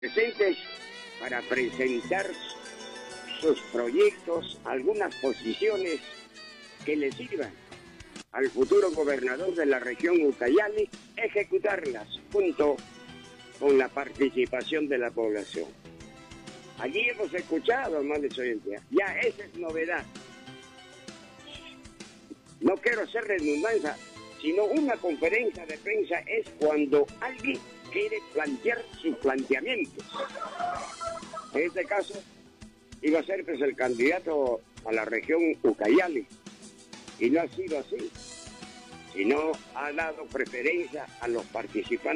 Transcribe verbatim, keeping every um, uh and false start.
presentes para presentar sus proyectos, algunas posiciones que le sirvan al futuro gobernador de la región Ucayali, ejecutarlas junto con la participación de la población. Allí hemos escuchado, amables oyentes, ya esa es novedad. No quiero ser redundante, sino una conferencia de prensa es cuando alguien quiere plantear sus planteamientos. En este caso, iba a ser pues el candidato a la región Ucayali, y no ha sido así, sino ha dado preferencia a los participantes